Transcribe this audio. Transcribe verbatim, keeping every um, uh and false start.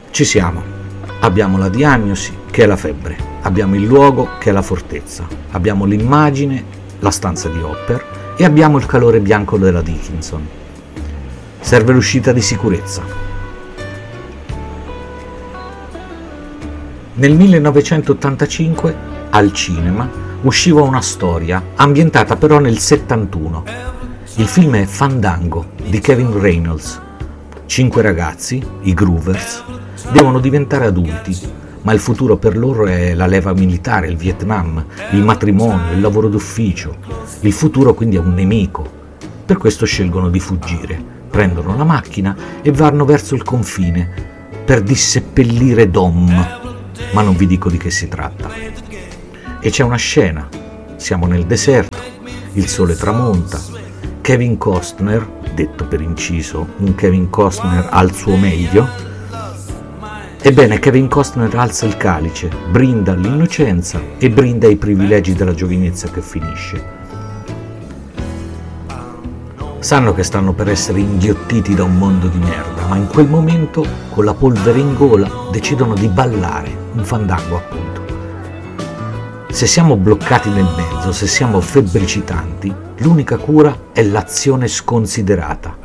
Ci siamo. Abbiamo la diagnosi, che è la febbre. Abbiamo il luogo, che è la fortezza. Abbiamo l'immagine, la stanza di Hopper, e abbiamo il calore bianco della Dickinson. Serve l'uscita di sicurezza. Nel millenovecentottantacinque, al cinema, usciva una storia, ambientata però nel settantuno. Il film è Fandango, di Kevin Reynolds. Cinque ragazzi, i Groovers, devono diventare adulti, ma il futuro per loro è la leva militare, il Vietnam, il matrimonio, il lavoro d'ufficio. Il futuro quindi è un nemico. Per questo scelgono di fuggire, prendono la macchina e vanno verso il confine per disseppellire Dom, ma non vi dico di che si tratta. E c'è una scena, siamo nel deserto, il sole tramonta, Kevin Costner, detto per inciso, un Kevin Costner al suo meglio. Ebbene, Kevin Costner alza il calice, brinda all'innocenza e brinda ai privilegi della giovinezza che finisce. Sanno che stanno per essere inghiottiti da un mondo di merda, ma in quel momento, con la polvere in gola, decidono di ballare, un fandango appunto. Se siamo bloccati nel mezzo, se siamo febbricitanti, l'unica cura è l'azione sconsiderata.